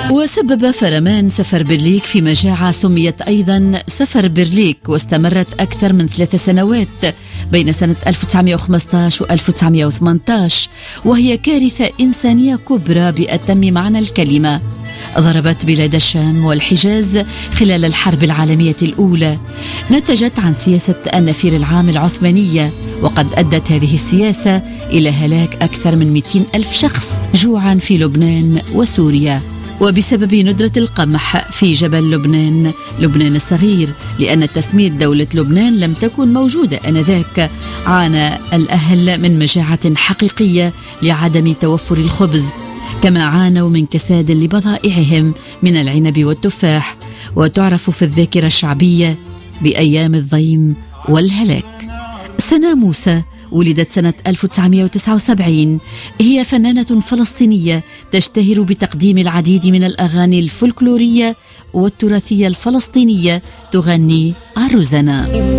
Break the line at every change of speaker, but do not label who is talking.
وسبب فرمان سفربرليك في مجاعة سميت أيضا سفربرليك، واستمرت أكثر من 3 سنوات بين سنة 1915 و 1918، وهي كارثة إنسانية كبرى بأتم معنى الكلمة. ضربت بلاد الشام والحجاز خلال الحرب العالمية الأولى، نتجت عن سياسة النفير العام العثمانية، وقد أدت هذه السياسة إلى هلاك أكثر من 200 ألف شخص جوعا في لبنان وسوريا، وبسبب ندرة القمح في جبل لبنان الصغير، لأن تسمية دولة لبنان لم تكن موجودة آنذاك. عانى الأهل من مجاعة حقيقية لعدم توفر الخبز، كما عانوا من كساد لبضائعهم من العنب والتفاح، وتعرف في الذاكرة الشعبية بأيام الضيم والهلاك. سناء موسى ولدت سنة 1979، هي فنانة فلسطينية تشتهر بتقديم العديد من الأغاني الفولكلورية والتراثية الفلسطينية، تغني عروزنا.